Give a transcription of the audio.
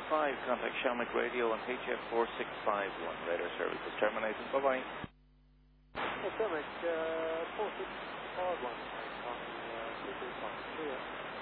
contact Shamrock Radio on HF 4651. Radar service is terminated. Bye-bye. Shamrock 4651, copy 235.